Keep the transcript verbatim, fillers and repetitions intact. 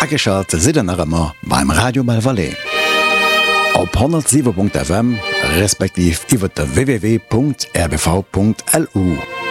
Ägeschalt Sidennerëmmer beim Radio Malvalais. Op hundertsieben Punkt F M respektiv iwwer der w w w Punkt r b v Punkt l u.